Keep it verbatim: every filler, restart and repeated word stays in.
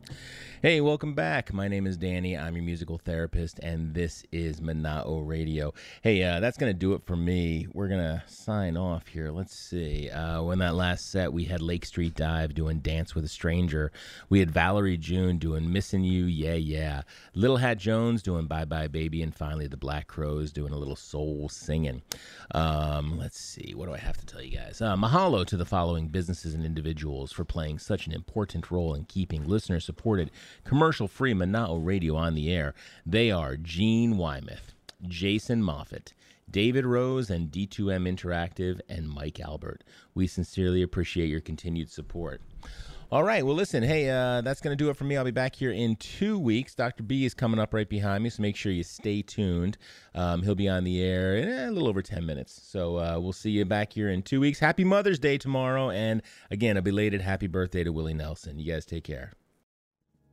Hey, welcome back. My name is Danny. I'm your musical therapist, and this is Manao Radio. Hey, uh, that's going to do it for me. We're going to sign off here. Let's see. Uh, when that last set, we had Lake Street Dive doing Dance with a Stranger. We had Valerie June doing Missing You, Yeah, Yeah. Little Hat Jones doing Bye Bye Baby, and finally the Black Crows doing a little soul singing. Um, let's see. What do I have to tell you guys? Uh, mahalo to the following businesses and individuals for playing such an important role in keeping listener-supported commercial-free Manao Radio on the air. They are Gene Wymuth, Jason Moffat, David Rose and D two M Interactive, and Mike Albert. We sincerely appreciate your continued support. All right, well, listen, hey, uh, that's going to do it for me. I'll be back here in two weeks. Doctor B is coming up right behind me, so make sure you stay tuned. Um, he'll be on the air in a little over ten minutes. So uh, we'll see you back here in two weeks. Happy Mother's Day tomorrow, and again, a belated happy birthday to Willie Nelson. You guys take care.